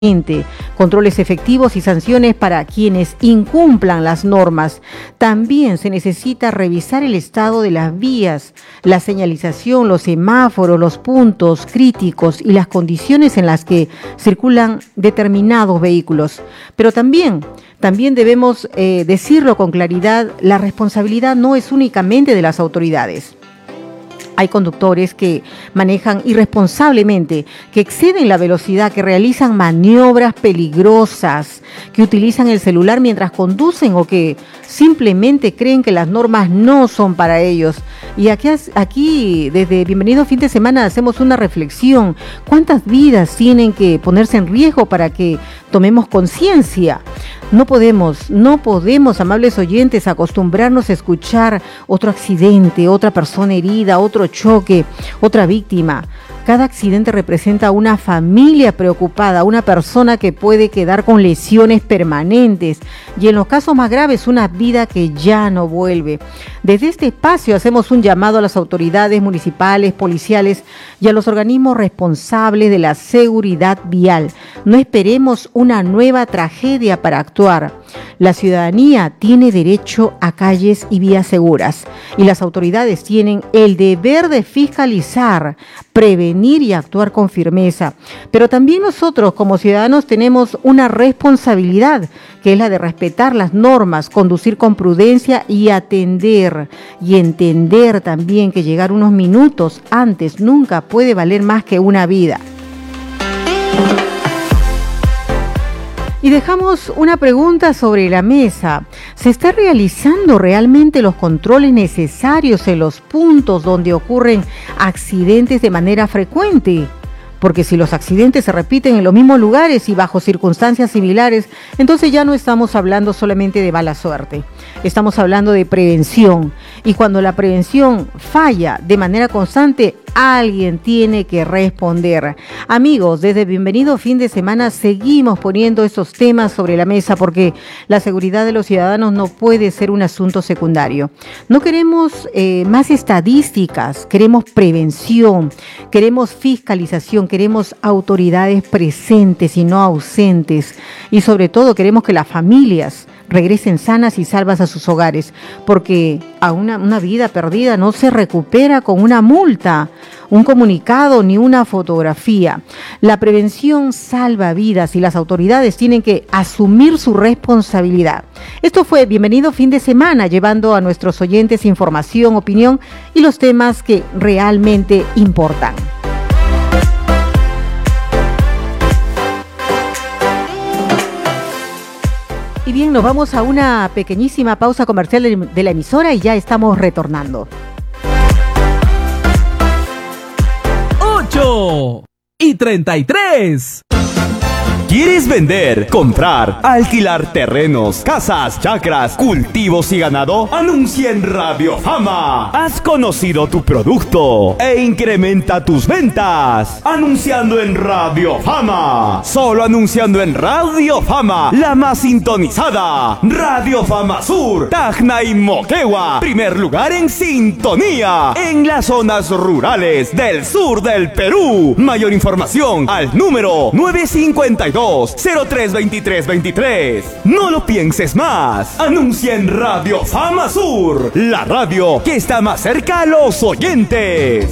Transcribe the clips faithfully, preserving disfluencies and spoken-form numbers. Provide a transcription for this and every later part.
controles efectivos y sanciones para quienes incumplan las normas. También se necesita revisar el estado de las vías, la señalización, los semáforos, los puntos críticos y las condiciones en las que circulan determinados vehículos. Pero también, también debemos eh, decirlo con claridad, la responsabilidad no es únicamente de las autoridades. Hay conductores que manejan irresponsablemente, que exceden la velocidad, que realizan maniobras peligrosas, que utilizan el celular mientras conducen o que simplemente creen que las normas no son para ellos. Y aquí, aquí desde Bienvenido Fin de Semana hacemos una reflexión. ¿Cuántas vidas tienen que ponerse en riesgo para que tomemos conciencia? No podemos, no podemos, amables oyentes, acostumbrarnos a escuchar otro accidente, otra persona herida, otro choque, otra víctima. Cada accidente representa una familia preocupada, una persona que puede quedar con lesiones permanentes y en los casos más graves una vida que ya no vuelve. Desde este espacio hacemos un llamado a las autoridades municipales, policiales y a los organismos responsables de la seguridad vial. No esperemos una nueva tragedia para actuar. La ciudadanía tiene derecho a calles y vías seguras y las autoridades tienen el deber de fiscalizar, prevenir y actuar con firmeza. Pero también nosotros como ciudadanos tenemos una responsabilidad, que es la de respetar las normas, conducir con prudencia y atender y entender también que llegar unos minutos antes nunca puede valer más que una vida. Y dejamos una pregunta sobre la mesa. ¿Se está realizando realmente los controles necesarios en los puntos donde ocurren accidentes de manera frecuente? Porque si los accidentes se repiten en los mismos lugares y bajo circunstancias similares, entonces ya no estamos hablando solamente de mala suerte. Estamos hablando de prevención. Y cuando la prevención falla de manera constante, alguien tiene que responder. Amigos, desde Bienvenido Fin de Semana seguimos poniendo estos temas sobre la mesa porque la seguridad de los ciudadanos no puede ser un asunto secundario. No queremos eh, más estadísticas, queremos prevención, queremos fiscalización, queremos autoridades presentes y no ausentes. Y sobre todo queremos que las familias regresen sanas y salvas a sus hogares, porque a una, una vida perdida no se recupera con una multa, un comunicado ni una fotografía. La prevención salva vidas y las autoridades tienen que asumir su responsabilidad. Esto fue Bienvenido Fin de Semana, llevando a nuestros oyentes información, opinión y los temas que realmente importan. Y bien, nos vamos a una pequeñísima pausa comercial de, de la emisora y ya estamos retornando. ocho y treinta y tres. ¿Quieres vender, comprar, alquilar terrenos, casas, chacras, cultivos y ganado? Anuncia en Radio Fama. Has conocido tu producto e incrementa tus ventas. Anunciando en Radio Fama. Solo anunciando en Radio Fama, la más sintonizada. Radio Fama Sur, Tacna y Moquegua. Primer lugar en sintonía en las zonas rurales del sur del Perú. Mayor información al número nueve cinco dos, cero tres veintitrés veintitrés. No lo pienses más. Anuncia en Radio Fama Sur, la radio que está más cerca a los oyentes.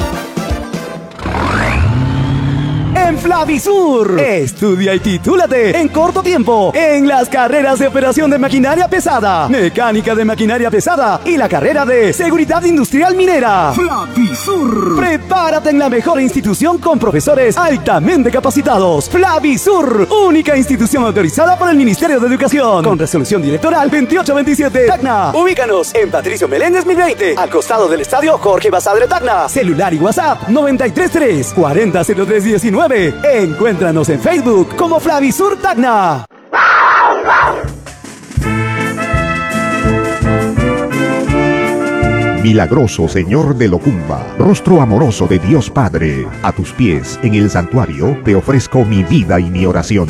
En Flavisur, estudia y titúlate en corto tiempo en las carreras de operación de maquinaria pesada, mecánica de maquinaria pesada y la carrera de seguridad industrial minera. Flavisur. Prepárate en la mejor institución con profesores altamente capacitados. Flavisur, única institución autorizada por el Ministerio de Educación, con resolución directoral veintiocho veintisiete. Tacna. Ubícanos en Patricio Meléndez mil veinte, al costado del estadio Jorge Basadre Tacna. Celular y WhatsApp noventa y tres tres, cuarenta cero tres diecinueve. Encuéntranos en Facebook como Flavisur Tacna. Milagroso Señor de Locumba, rostro amoroso de Dios Padre, a tus pies en el santuario te ofrezco mi vida y mi oración.